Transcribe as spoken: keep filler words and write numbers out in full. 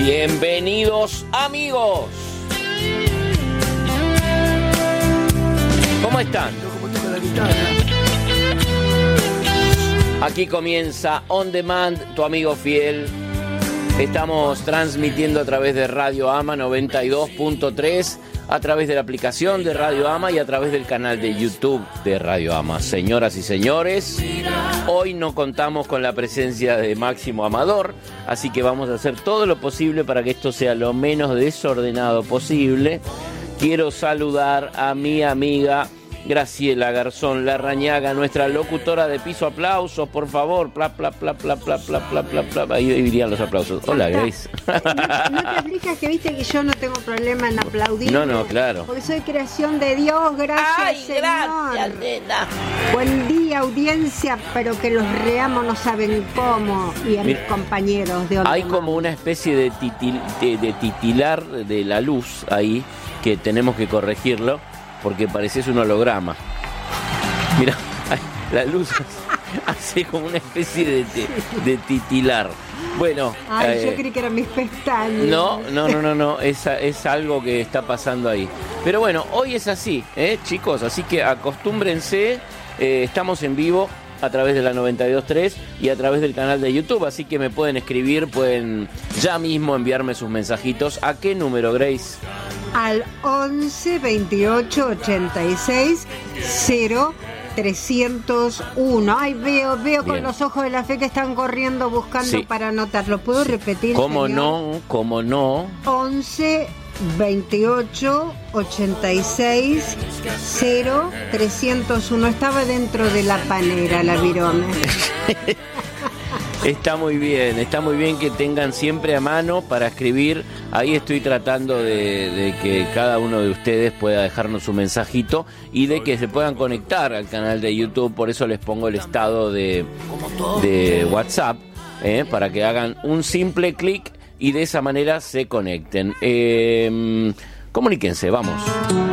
Bienvenidos, amigos. ¿Cómo están? Aquí comienza On Demand, tu amigo fiel. Estamos transmitiendo a través de Radio Ama noventa y dos punto tres, a través de la aplicación de Radio Ama y a través del canal de YouTube de Radio Ama. Señoras y señores, hoy no contamos con la presencia de Máximo Amador, así que vamos a hacer todo lo posible para que esto sea lo menos desordenado posible. Quiero saludar a mi amiga Graciela Garzón Larrañaga, nuestra locutora de piso. Aplausos, por favor. Pla, pla, pla, pla, pla, pla, pla, pla, pla. Ahí irían los aplausos. Hola, Grace. No, no te explicas que viste que yo no tengo problema en aplaudir. No, no, claro. Porque soy creación de Dios, gracias, Ay, Señor. Gracias, nena. Buen día, audiencia, pero que los reamos no saben cómo. Y a mis Mira, compañeros de hay Onda como una especie de, titil, de, de titilar de la luz ahí que tenemos que corregirlo porque pareces un holograma. Mira, la luz hace como una especie de, de, de titilar. Bueno, Ay, eh, yo creí que eran mis pestañas. No, no, no, no, no, es, es algo que está pasando ahí. Pero bueno, hoy es así, ¿eh, chicos? Así que acostúmbrense, eh, estamos en vivo a través de la noventa y dos punto tres y a través del canal de YouTube, así que me pueden escribir, pueden ya mismo enviarme sus mensajitos. ¿A qué número, Grace? Al once veintiocho ochenta y seis cero trescientos uno. Ay, veo, veo con Bien. los ojos de la fe que están corriendo buscando Sí. para anotarlo. ¿Puedo Sí. repetir, ¿Cómo señor? no? ¿Cómo no? once veintiocho ochenta y seis cero trescientos uno. Estaba dentro de la panera la virome. Está muy bien, está muy bien que tengan siempre a mano para escribir. Ahí estoy tratando de, de que cada uno de ustedes pueda dejarnos su mensajito y de que se puedan conectar al canal de YouTube. Por eso les pongo el estado de, de WhatsApp, ¿eh? Para que hagan un simple clic y de esa manera se conecten. Eh, comuníquense, vamos.